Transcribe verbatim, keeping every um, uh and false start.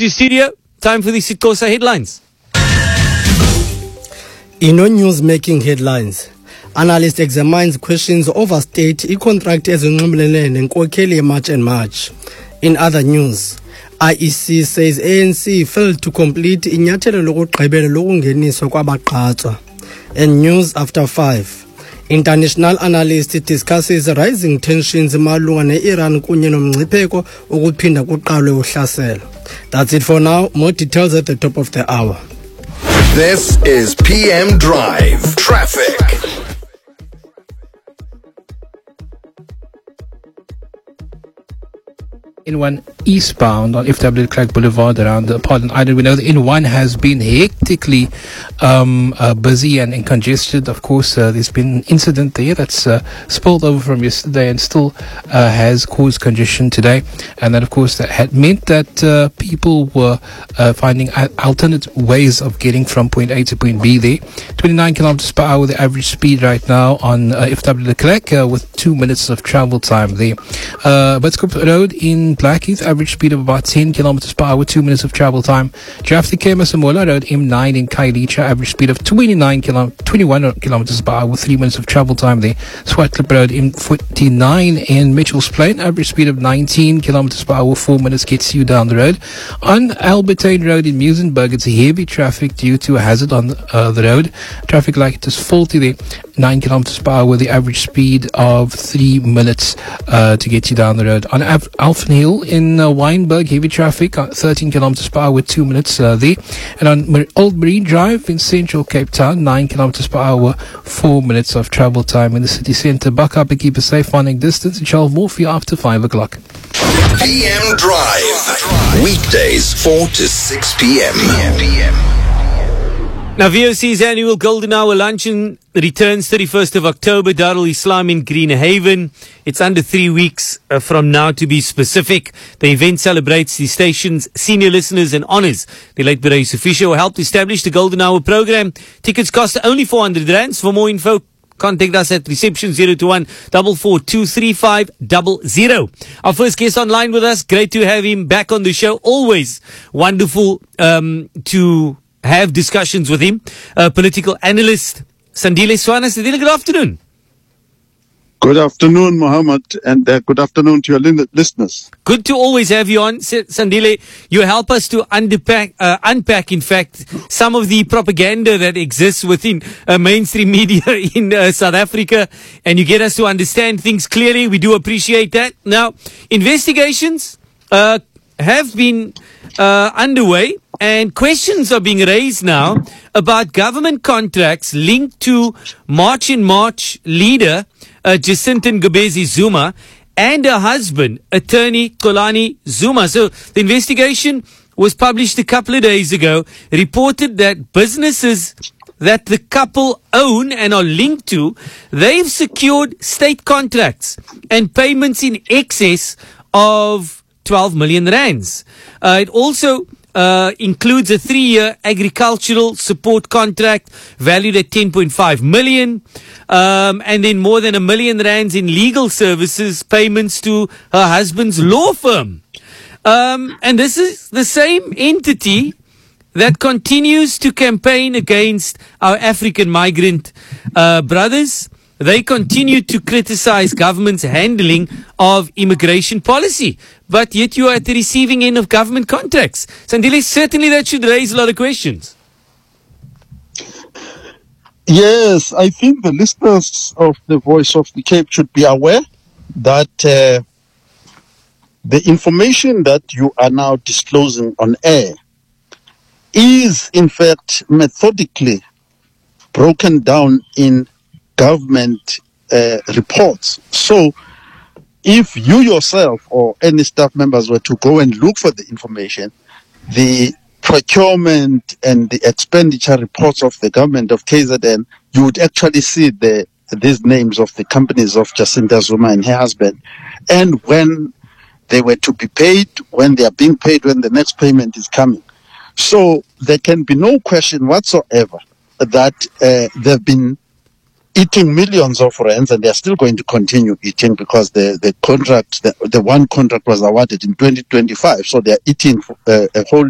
into studio. Time for the Sitkosa headlines. In non-news making headlines, analyst examines questions over state e-contract ezinxumelene nenkokheli ye-March and March. In other news, I E C says A N C failed to complete inyathelo lokugqibela lokungeniswa kwabaqhatswa. And news after five, international analyst discusses rising tensions malunga ne-Iran kunye nomngcipheko ukuphinda kuqalwe uhlaselo. That's it for now. More details at the top of the hour. This is P M Drive Traffic. N one eastbound on F W de Klerk Boulevard around the Pardon Island. We know the N one has been hectically um, uh, busy and, and congested. Of course, uh, there's been an incident there that's uh, spilled over from yesterday and still uh, has caused congestion today. And that, of course, that had meant that uh, people were uh, finding alternate ways of getting from point A to point B there. twenty-nine kilometers per hour, the average speed right now on uh, F W de Klerk uh, with two minutes of travel time there. Uh, Butscoop Road in Blackheath, average speed of about ten kilometers per hour, two minutes of travel time. Jafti Kemasamola Road, M nine in Kailicha, average speed of twenty-nine kilo, twenty-one kilometers per hour, three minutes of travel time there. Swartklip Road, M forty-nine in Mitchell's Plain, average speed of nineteen kilometers per hour, four minutes gets you down the road. On Albertine Road in Muizenberg, it's heavy traffic due to a hazard on uh, the road. Traffic light is faulty there, nine kilometers per hour, the average speed of three minutes uh, to get you down the road. On Af- Alphen Hill in uh, Wynberg, heavy traffic, uh, thirteen kilometers per hour, two minutes uh, there. And on Mar- Old Marine Drive in Central Cape Town, nine kilometers per hour, four minutes of travel time in the city centre. Buck up and keep a safe running distance, and shall more for you after five o'clock. P M Drive. Weekdays, four to six p.m. Now, V O C's annual Golden Hour Luncheon returns thirty-first of October, Darul Islam in Greenhaven. It's under three weeks uh, from now, to be specific. The event celebrates the station's senior listeners and honors the late Bira Yusuf Fisher, who helped establish the Golden Hour program. Tickets cost only four hundred rands. For more info, contact us at reception zero two one, four four two, three five zero zero. Our first guest online with us. Great to have him back on the show. Always wonderful um, to have discussions with him. Uh, political analyst Sandile Swana. Sandile, good afternoon. Good afternoon, Mohammed, and uh, good afternoon to your li- listeners. Good to always have you on, Sandile. You help us to unpack, uh, unpack, in fact, some of the propaganda that exists within uh, mainstream media in uh, South Africa, and you get us to understand things clearly. We do appreciate that. Now, investigations uh, have been uh, underway, and questions are being raised now about government contracts linked to March in March leader uh, Jacinta Ngobezi Zuma and her husband, attorney Xolani Zuma. So the investigation was published a couple of days ago, reported that businesses that the couple own and are linked to, they've secured state contracts and payments in excess of twelve million rands. Uh, it also Uh, includes a three-year agricultural support contract valued at ten point five million, um, and then more than a million rands in legal services payments to her husband's law firm. Um, and this is the same entity that continues to campaign against our African migrant uh, brothers. They continue to criticize government's handling of immigration policy, but yet you are at the receiving end of government contracts. Sandile, certainly that should raise a lot of questions. Yes, I think the listeners of the Voice of the Cape should be aware that uh, the information that you are now disclosing on air is, in fact, methodically broken down in government uh, reports. So if you yourself or any staff members were to go and look for the information, the procurement and the expenditure reports of the government of K Z N, you would actually see the these names of the companies of Jacinta Zuma and her husband, and when they were to be paid, when they are being paid, when the next payment is coming. So there can be no question whatsoever that uh, they've been eating millions of rands, and they're still going to continue eating, because the, the contract, the, the one contract was awarded in twenty twenty-five, so they're eating uh, a whole